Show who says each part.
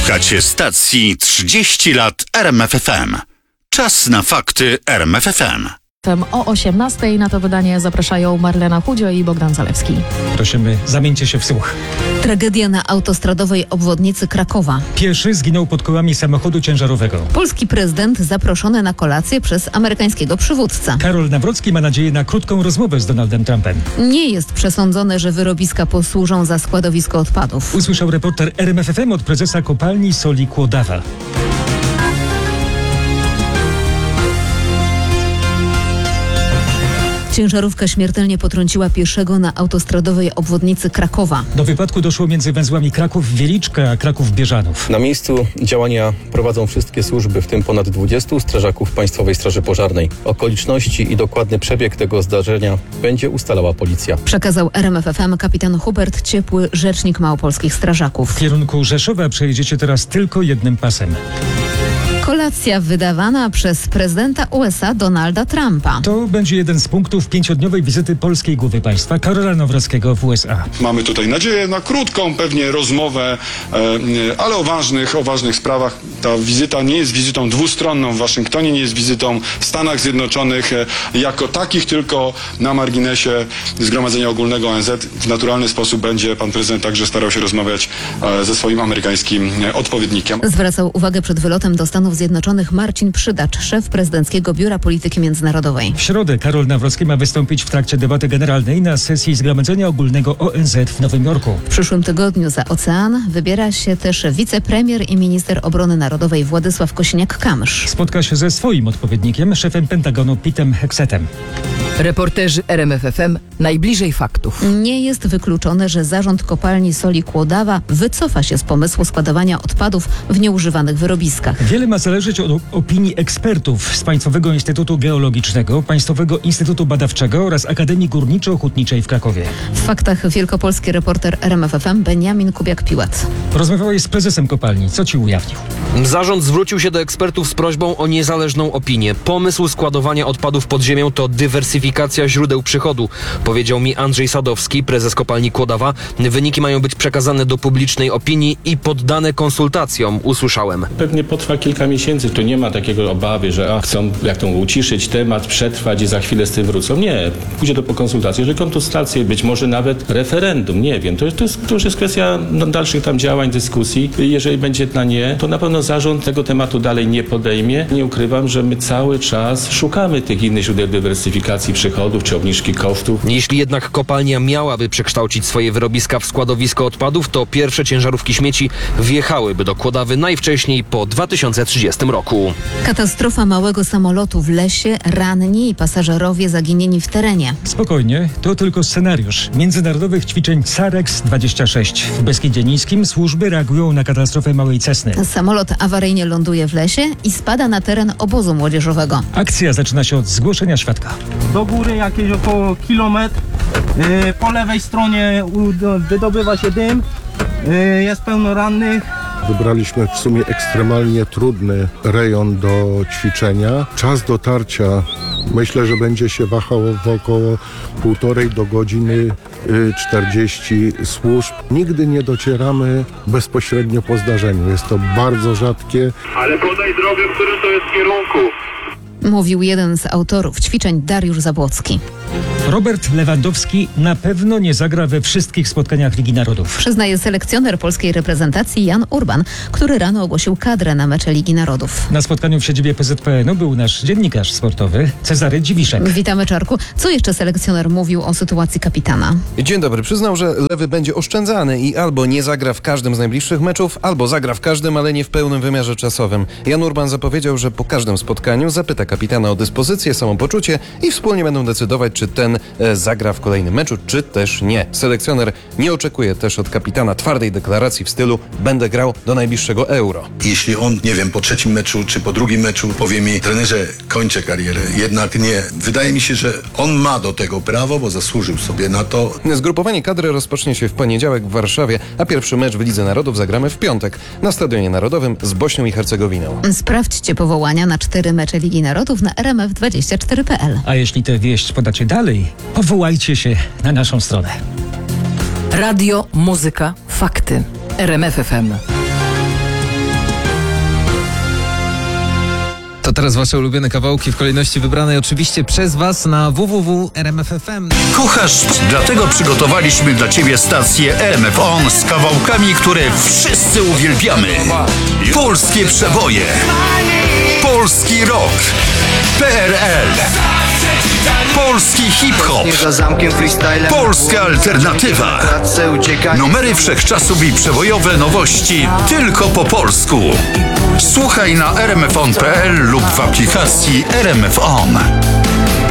Speaker 1: Słuchacie stacji 30 lat RMFFM. Czas na fakty RMFFM.
Speaker 2: O 18:00 na to wydanie zapraszają Marlena Chudzio i Bogdan Zalewski.
Speaker 3: Prosimy, zamieńcie się w słuch.
Speaker 4: Tragedia na autostradowej obwodnicy Krakowa.
Speaker 3: Pieszy zginął pod kołami samochodu ciężarowego.
Speaker 4: Polski prezydent zaproszony na kolację przez amerykańskiego przywódcę.
Speaker 3: Karol Nawrocki ma nadzieję na krótką rozmowę z Donaldem Trumpem.
Speaker 4: Nie jest przesądzone, że wyrobiska posłużą za składowisko odpadów.
Speaker 3: Usłyszał reporter RMFFM od prezesa kopalni soli Kłodawa.
Speaker 4: Ciężarówka śmiertelnie potrąciła pieszego na autostradowej obwodnicy Krakowa.
Speaker 3: Do wypadku doszło między węzłami Kraków-Wieliczka a Kraków-Bieżanów.
Speaker 5: Na miejscu działania prowadzą wszystkie służby, w tym ponad 20 strażaków Państwowej Straży Pożarnej. Okoliczności i dokładny przebieg tego zdarzenia będzie ustalała policja.
Speaker 4: Przekazał RMFFM kapitan Hubert Ciepły, rzecznik małopolskich strażaków.
Speaker 3: W kierunku Rzeszowa przejedziecie teraz tylko jednym pasem.
Speaker 4: Kolacja wydawana przez prezydenta USA Donalda Trumpa.
Speaker 3: To będzie jeden z punktów 5-dniowej wizyty polskiej głowy państwa Karola Nawrockiego w USA.
Speaker 6: Mamy tutaj nadzieję na krótką pewnie rozmowę, ale o ważnych sprawach. Ta wizyta nie jest wizytą dwustronną w Waszyngtonie, nie jest wizytą w Stanach Zjednoczonych jako takich, tylko na marginesie Zgromadzenia Ogólnego ONZ. W naturalny sposób będzie pan prezydent także starał się rozmawiać ze swoim amerykańskim odpowiednikiem.
Speaker 4: Zwracał uwagę przed wylotem do Stanów Zjednoczonych Marcin Przydacz, szef prezydenckiego Biura Polityki Międzynarodowej.
Speaker 3: W środę Karol Nawrocki ma wystąpić w trakcie debaty generalnej na sesji Zgromadzenia Ogólnego ONZ w Nowym Jorku.
Speaker 4: W przyszłym tygodniu za ocean wybiera się też wicepremier i minister obrony narodowej Władysław Kosiniak-Kamysz.
Speaker 3: Spotka się ze swoim odpowiednikiem, szefem Pentagonu Petem Heksetem.
Speaker 7: Reporterzy RMFFM najbliżej faktów.
Speaker 4: Nie jest wykluczone, że zarząd kopalni soli Kłodawa wycofa się z pomysłu składowania odpadów w nieużywanych wyrobiskach.
Speaker 3: Wiele ma zależeć od opinii ekspertów z Państwowego Instytutu Geologicznego, Państwowego Instytutu Badawczego oraz Akademii Górniczo-Hutniczej w Krakowie.
Speaker 4: W faktach wielkopolski reporter RMFFM Beniamin Kubiak-Piłat.
Speaker 3: Rozmawiałeś z prezesem kopalni. Co ci ujawnił?
Speaker 8: Zarząd zwrócił się do ekspertów z prośbą o niezależną opinię. Pomysł składowania odpadów pod ziemią to dywersyfikacja źródeł przychodu, powiedział mi Andrzej Sadowski, prezes kopalni Kłodawa. Wyniki mają być przekazane do publicznej opinii i poddane konsultacjom, usłyszałem.
Speaker 9: Pewnie potrwa kilka miesięcy, tu nie ma takiego obawy, że chcą jak to uciszyć temat, przetrwać i za chwilę z tym wrócą. Nie, pójdzie to po konsultacji, że konsultacje, być może nawet referendum, nie wiem. To już jest kwestia dalszych tam działań, dyskusji. Jeżeli będzie na nie, to na pewno zarząd tego tematu dalej nie podejmie. Nie ukrywam, że my cały czas szukamy tych innych źródeł dywersyfikacji przychodów czy obniżki kosztów.
Speaker 8: Jeśli jednak kopalnia miałaby przekształcić swoje wyrobiska w składowisko odpadów, to pierwsze ciężarówki śmieci wjechałyby do Kłodawy najwcześniej po 2030 roku.
Speaker 4: Katastrofa małego samolotu w lesie, ranni i pasażerowie zaginieni w terenie.
Speaker 3: Spokojnie, to tylko scenariusz międzynarodowych ćwiczeń SAREX-26. W Beskidzie Niskim służby reagują na katastrofę małej Cessny.
Speaker 4: Samolot awaryjnie ląduje w lesie i spada na teren obozu młodzieżowego.
Speaker 3: Akcja zaczyna się od zgłoszenia świadka.
Speaker 10: Do góry jakieś około kilometr. Po lewej stronie wydobywa się dym. Jest pełno rannych.
Speaker 11: Wybraliśmy w sumie ekstremalnie trudny rejon do ćwiczenia. Czas dotarcia myślę, że będzie się wahał w około 1,5 do godziny 40 służb. Nigdy nie docieramy bezpośrednio po zdarzeniu. Jest to bardzo rzadkie.
Speaker 12: Ale podaj drogę, w którym to jest kierunku.
Speaker 4: Mówił jeden z autorów ćwiczeń Dariusz Zabłocki.
Speaker 3: Robert Lewandowski na pewno nie zagra we wszystkich spotkaniach Ligi Narodów.
Speaker 4: Przyznaje selekcjoner polskiej reprezentacji Jan Urban, który rano ogłosił kadrę na mecze Ligi Narodów.
Speaker 3: Na spotkaniu w siedzibie PZPN-u był nasz dziennikarz sportowy Cezary Dziwiszek.
Speaker 4: Witamy, Czarku. Co jeszcze selekcjoner mówił o sytuacji kapitana?
Speaker 13: Dzień dobry. Przyznał, że Lewy będzie oszczędzany i albo nie zagra w każdym z najbliższych meczów, albo zagra w każdym, ale nie w pełnym wymiarze czasowym. Jan Urban zapowiedział, że po każdym spotkaniu zapyta kapitana o dyspozycję, samopoczucie i wspólnie będą decydować, czy ten zagra w kolejnym meczu, czy też nie. Selekcjoner nie oczekuje też od kapitana twardej deklaracji w stylu będę grał do najbliższego Euro.
Speaker 14: Jeśli on, nie wiem, po trzecim meczu, czy po drugim meczu powie mi, trenerze, kończę karierę, jednak nie. Wydaje mi się, że on ma do tego prawo, bo zasłużył sobie na to.
Speaker 13: Zgrupowanie kadry rozpocznie się w poniedziałek w Warszawie, a pierwszy mecz w Lidze Narodów zagramy w piątek na Stadionie Narodowym z Bośnią i Hercegowiną.
Speaker 4: Sprawdźcie powołania na 4 mecze Ligi Narodów na rmf24.pl.
Speaker 3: A jeśli tę wieść podacie dalej, powołajcie się na naszą stronę.
Speaker 7: Radio, muzyka, fakty. RMFFM.
Speaker 15: To teraz wasze ulubione kawałki w kolejności wybranej oczywiście przez was na www.rmf.fm.
Speaker 1: Kochasz, dlatego przygotowaliśmy dla Ciebie stację RMF On z kawałkami, które wszyscy uwielbiamy. Polskie przeboje, polski rock, PRL, polski hip-hop, polska alternatywa, numery wszechczasów i przebojowe nowości tylko po polsku. Słuchaj na rmfon.pl lub w aplikacji RMF On.